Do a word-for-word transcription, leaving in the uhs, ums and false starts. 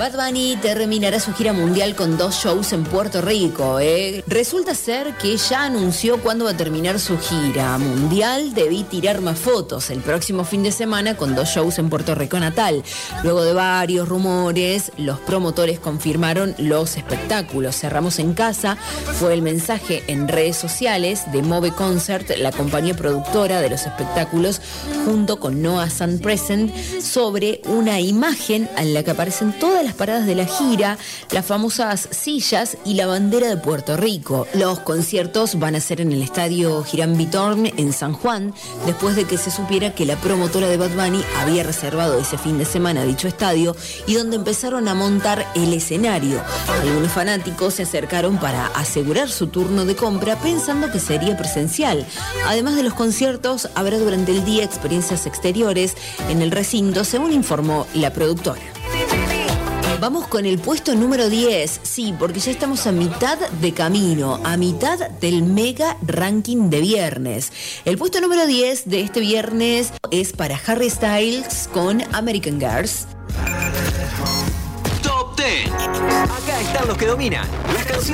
Bad Bunny terminará su gira mundial con dos shows en Puerto Rico. ¿eh? Resulta ser que ya anunció cuándo va a terminar su gira mundial. Debí tirar más fotos el próximo fin de semana con dos shows en Puerto Rico natal. Luego de varios rumores, los promotores confirmaron los espectáculos. Cerramos en casa, fue el mensaje en redes sociales de Move Concert, la compañía productora de los espectáculos, junto con Noah Sun Present, sobre una imagen en la que aparecen todas las paradas de la gira, las famosas sillas y la bandera de Puerto Rico. Los conciertos van a ser en el estadio Girán Vitorn en San Juan, después de que se supiera que la promotora de Bad Bunny había reservado ese fin de semana dicho estadio y donde empezaron a montar el escenario. Algunos fanáticos se acercaron para asegurar su turno de compra pensando que sería presencial. Además de los conciertos, habrá durante el día experiencias exteriores en el recinto, según informó la productora. Vamos con el puesto número diez, sí, porque ya estamos a mitad de camino, a mitad del mega ranking de viernes. El puesto número diez de este viernes es para Harry Styles con American Girls. Top diez. Acá están los que dominan. Las canciones